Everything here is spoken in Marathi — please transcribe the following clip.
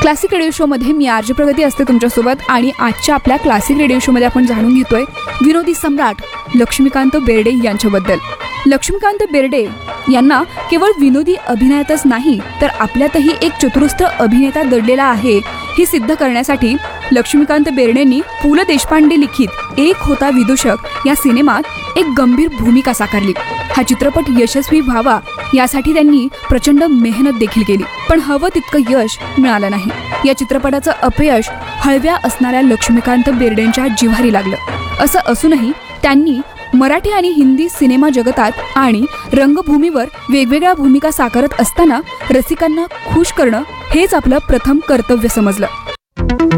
क्लासिक रेडिओ शो मध्ये मी आरजे प्रगती असते तुमच्यासोबत आणि आजच्या आपल्या क्लासिक रेडिओ शो मध्ये आपण जाणून घेतोय विनोदी सम्राट लक्ष्मीकांत बेर्डे यांच्याबद्दल. लक्ष्मीकांत बेर्डे यांना केवळ विनोदी अभिनयातच नाही तर आपल्यातही एक चतुरस्र अभिनेता दडलेला आहे हे सिद्ध करण्यासाठी लक्ष्मीकांत बेर्डेंनी पु ल देशपांडे लिखित एक होता विदूषक या सिनेमात एक गंभीर भूमिका साकारली. हा चित्रपट यशस्वी व्हावा यासाठी त्यांनी प्रचंड मेहनत देखील केली, पण हवं तितकं यश मिळालं नाही. या चित्रपटाचं अपयश हळव्या असणाऱ्या लक्ष्मीकांत बेर्डेंच्या जिव्हारी लागलं. असं असूनही त्यांनी मराठी आणि हिंदी सिनेमा जगतात आणि रंगभूमीवर वेगवेगळ्या भूमिका साकारत असताना रसिकांना खुश करणं हेच आपलं प्रथम कर्तव्य समजलं.